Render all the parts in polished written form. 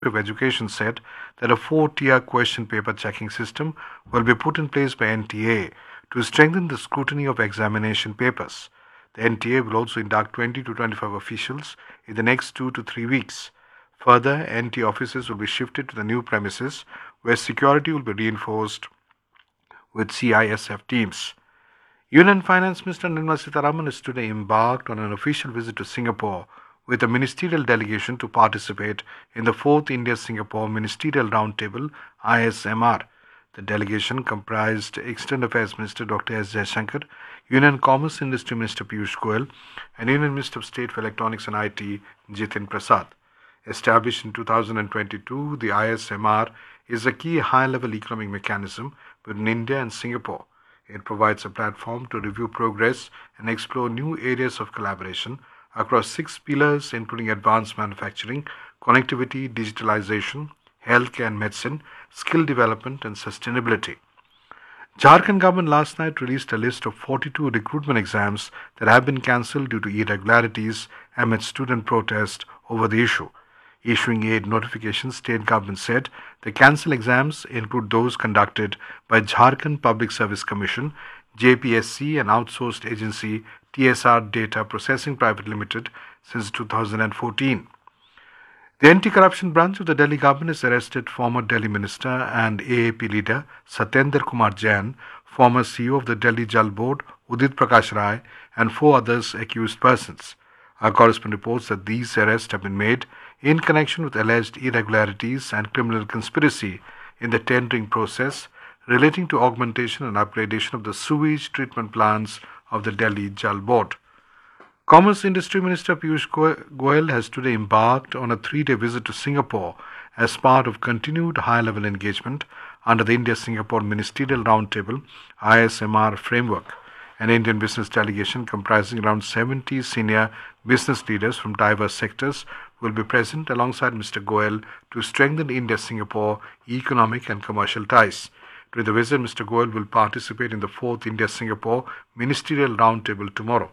of Education said that a four-tier question paper checking system will be put in place by NTA to strengthen the scrutiny of examination papers. The NTA will also induct 20 to 25 officials in the next 2 to 3 weeks. Further, NTA offices will be shifted to the new premises where security will be reinforced with CISF teams. Union Finance Minister Nirmala Sitharaman is today embarked on an official visit to Singapore with a ministerial delegation to participate in the 4th India-Singapore Ministerial Roundtable ISMR. The delegation comprised External Affairs Minister Dr. S. Jaishankar, Union Commerce Industry Minister Piyush Goyal, and Union Minister of State for Electronics and IT Jitin Prasad. Established in 2022, the ISMR is a key high-level economic mechanism between India and Singapore. It provides a platform to review progress and explore new areas of collaboration across 6 pillars, including advanced manufacturing, connectivity, digitalization, healthcare and medicine, skill development, and sustainability. Jharkhand government last night released a list of 42 recruitment exams that have been cancelled due to irregularities amid student protest over the issue. Issuing aid notifications, state government said the cancelled exams include those conducted by Jharkhand Public Service Commission, JPSC, and outsourced agency TSR Data Processing Private Limited since 2014. The anti-corruption branch of the Delhi government has arrested former Delhi minister and AAP leader Satyendra Kumar Jain, former CEO of the Delhi Jal Board Udit Prakash Rai, and 4 others accused persons. Our correspondent reports that these arrests have been made in connection with alleged irregularities and criminal conspiracy in the tendering process relating to augmentation and upgradation of the sewage treatment plants of the Delhi Jal Board. Commerce Industry Minister Piyush Goyal has today embarked on a 3-day visit to Singapore as part of continued high-level engagement under the India-Singapore Ministerial Roundtable ISMR framework. An Indian business delegation comprising around 70 senior business leaders from diverse sectors will be present alongside Mr. Goyal to strengthen India-Singapore economic and commercial ties. During the visit, Mr. Goyal will participate in the 4th India-Singapore Ministerial Roundtable tomorrow.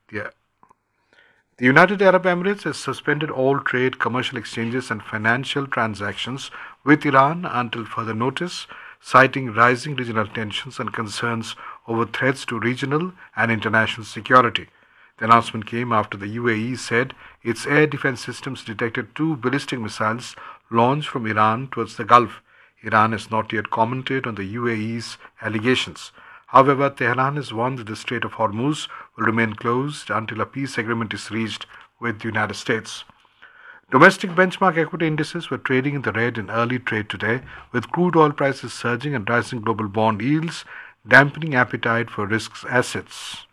The United Arab Emirates has suspended all trade, commercial exchanges, and financial transactions with Iran until further notice, citing rising regional tensions and concerns over threats to regional and international security. The announcement came after the UAE said its air defense systems detected 2 ballistic missiles launched from Iran towards the Gulf. Iran has not yet commented on the UAE's allegations. However, Tehran has warned that the Strait of Hormuz will remain closed until a peace agreement is reached with the United States. Domestic benchmark equity indices were trading in the red in early trade today, with crude oil prices surging and rising global bond yields dampening appetite for risk assets.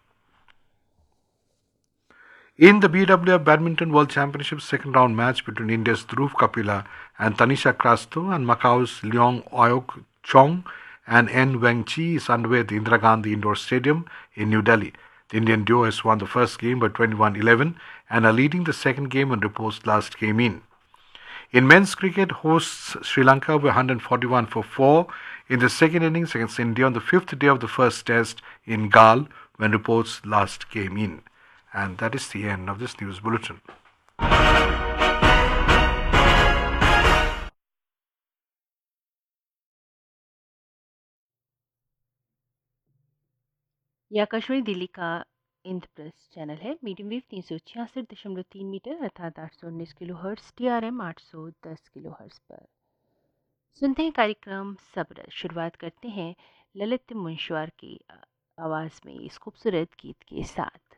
In the BWF Badminton World Championship second round match between India's Dhruv Kapila and Tanisha Crasto and Macau's Leong Ayok Chong and N. Weng Chi is underway at the Indira Gandhi Indoor Stadium in New Delhi. The Indian duo has won the first game by 21-11 and are leading the second game when reports last came in. In men's cricket, hosts Sri Lanka were 141 for 4 in the second innings against India on the 5th day of the first test in Galle when reports last came in. And that is the end of this news bulletin. यह आकाशवाणी दिल्ली का Indraprastha channel है। Medium wave 366.3 metre अर्थात 819 kilo hertz, TRM 810 kilo hertz पर सुनते हैं कार्यक्रम सब्र। शुरुआत करते हैं ललित मुंशवार की आवाज़ में इस खूबसूरत गीत के साथ।